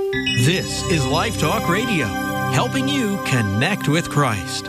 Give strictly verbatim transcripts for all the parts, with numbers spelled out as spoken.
This is Life Talk Radio, helping you connect with Christ.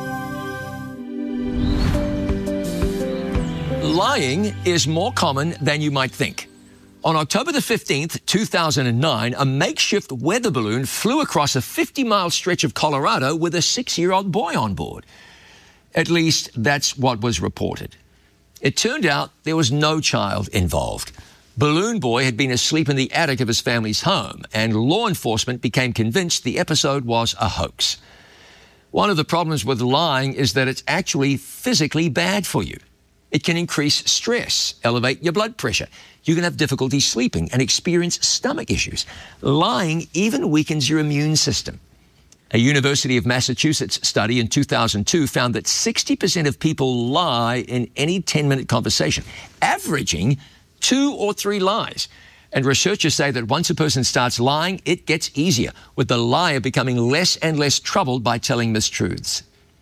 Lying is more common than you might think. On October the fifteenth, two thousand nine, a makeshift weather balloon flew across a fifty-mile stretch of Colorado with a six-year-old boy on board. At least, that's what was reported. It turned out there was no child involved. Balloon Boy had been asleep in the attic of his family's home, and law enforcement became convinced the episode was a hoax. One of the problems with lying is that it's actually physically bad for you. It can increase stress, elevate your blood pressure. You can have difficulty sleeping and experience stomach issues. Lying even weakens your immune system. A University of Massachusetts study in two thousand two found that sixty percent of people lie in any ten-minute conversation, averaging two or three lies. And researchers say that once a person starts lying, it gets easier, with the liar becoming less and less troubled by telling mistruths.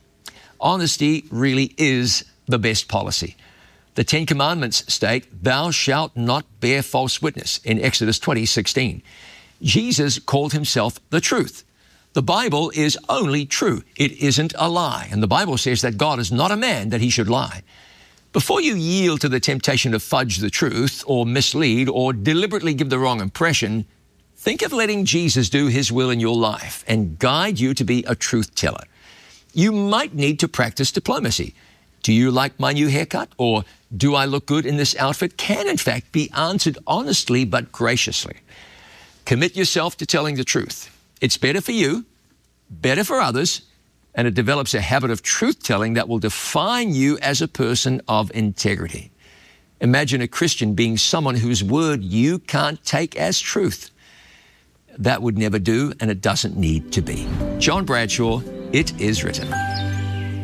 Honesty really is the best policy. The Ten Commandments state, "Thou shalt not bear false witness," in Exodus twenty sixteen. Jesus called himself the truth. The Bible is only true. It isn't a lie. And the Bible says that God is not a man that he should lie. Before you yield to the temptation to fudge the truth or mislead or deliberately give the wrong impression, think of letting Jesus do his will in your life and guide you to be a truth teller. You might need to practice diplomacy. Do you like my new haircut? Or do I look good in this outfit? Can in fact be answered honestly but graciously. Commit yourself to telling the truth. It's better for you, better for others, and it develops a habit of truth-telling that will define you as a person of integrity. Imagine a Christian being someone whose word you can't take as truth. That would never do, and it doesn't need to be. John Bradshaw, It Is Written.